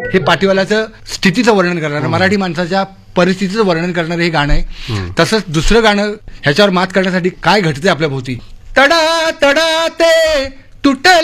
हे पाटीवाल्याचं स्थितीचं वर्णन करणारं, मराठी माणसाच्या परिस्थितीचं वर्णन करणारं हे गाणं आहे. तसंच दुसरं गाणं ह्याच्यावर मात करण्यासाठी काय घडते आपल्या भोवती, तडा तडा ते तुटले